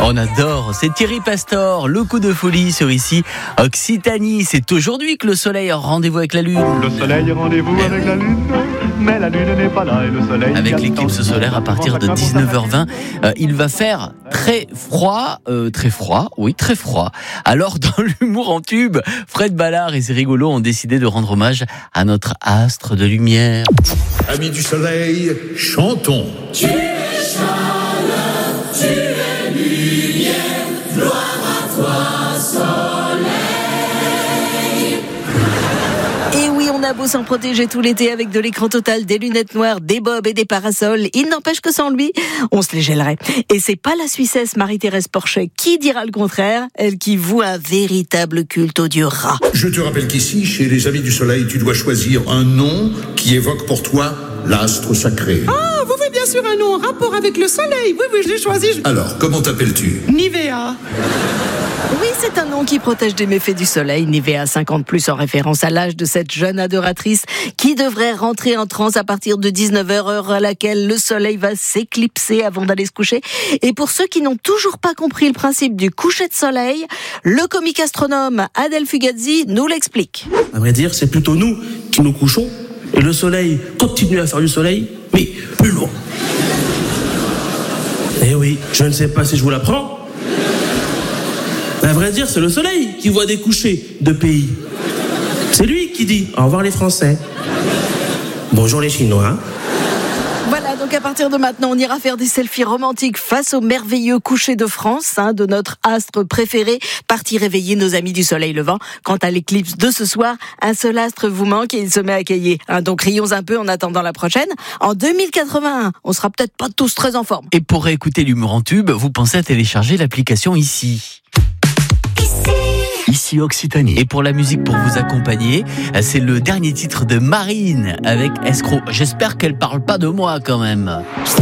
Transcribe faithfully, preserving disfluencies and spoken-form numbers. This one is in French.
On adore, c'est Thierry Pastor, le coup de folie sur ici Occitanie. C'est aujourd'hui que le soleil a rendez-vous avec la lune. Le soleil a rendez-vous Eh avec oui. la lune, mais la lune n'est pas là et le soleil... Avec l'éclipse solaire à partir de dix-neuf heures vingt, euh, il va faire très froid, euh, très froid, oui très froid. Alors dans l'humour en tube, Fred Ballard et ses rigolos ont décidé de rendre hommage à notre astre de lumière. Amis du soleil, chantons. Tu es chaleur, tu es lumière, gloire à toi, soleil. Et oui, on a beau s'en protéger tout l'été avec de l'écran total, des lunettes noires, des bobs et des parasols, il n'empêche que sans lui, on se les gèlerait. Et c'est pas la Suissesse Marie-Thérèse Porchet qui dira le contraire, elle qui voue un véritable culte au dieu rat. Je te rappelle qu'ici, chez les Amis du soleil, tu dois choisir un nom qui évoque pour toi l'astre sacré. Ah, vous voulez bien sûr un nom en rapport avec le soleil. Oui, oui, je l'ai choisi. Je... Alors, comment t'appelles-tu? Nivea. Oui, c'est un nom qui protège des méfaits du soleil, Nivea cinquante plus, en référence à l'âge de cette jeune adoratrice qui devrait rentrer en transe à partir de dix-neuf heures, heure à laquelle le soleil va s'éclipser avant d'aller se coucher. Et pour ceux qui n'ont toujours pas compris le principe du coucher de soleil, le comique astronome Adèle Fugazzi nous l'explique. À vrai dire, c'est plutôt nous qui nous couchons et le soleil continue à faire du soleil, mais plus loin. Eh oui, je ne sais pas si je vous l'apprends. À vrai dire, c'est le soleil qui voit des couchers de pays. C'est lui qui dit au revoir les Français. Bonjour les Chinois. Voilà, donc à partir de maintenant, on ira faire des selfies romantiques face au merveilleux coucher de France, hein, de notre astre préféré, parti réveiller nos amis du soleil levant. Quant à l'éclipse de ce soir, un seul astre vous manque et il se met à cailler. Hein, donc rions un peu en attendant la prochaine. En deux mille quatre-vingt-un, on sera peut-être pas tous très en forme. Et pour écouter l'humour en tube, vous pensez à télécharger l'application ici. Ici Occitanie. Et pour la musique pour vous accompagner, c'est le dernier titre de Marine avec Escroc. J'espère qu'elle parle pas de moi quand même.